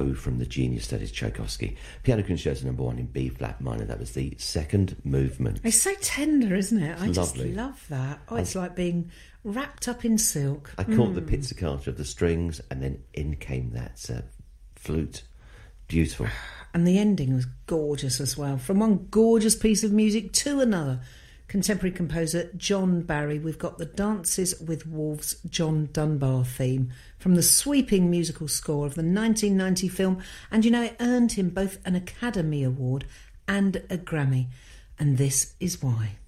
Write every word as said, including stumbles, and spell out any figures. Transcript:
Ode from the Genius, that is Tchaikovsky. Piano Concerto number one in B flat minor. That was the second movement. It's so tender, isn't it? I It's just lovely. love that. Oh, it's I, like being wrapped up in silk. I caught mm. the pizzicato of the strings, and then in came that uh, flute. Beautiful. And the ending was gorgeous as well. From one gorgeous piece of music to another. Contemporary composer John Barry. We've got the Dances with Wolves John Dunbar theme from the sweeping musical score of the nineteen ninety film, and you know, it earned him both an Academy Award and a Grammy, and this is why.